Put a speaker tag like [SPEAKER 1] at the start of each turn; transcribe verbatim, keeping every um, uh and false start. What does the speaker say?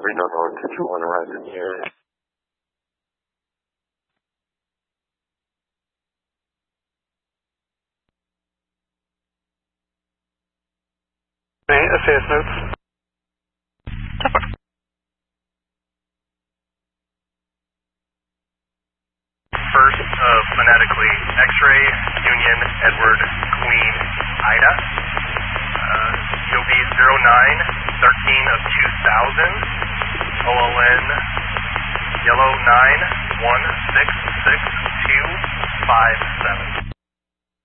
[SPEAKER 1] Reno North two one arrived in the area.
[SPEAKER 2] S A S notes.
[SPEAKER 3] First, uh, phonetically, X-ray, Union, Edward, Queen, Ida. Uh, you'll be zero nine thirteen of two thousand, O L N, Yellow nine one six six two five seven.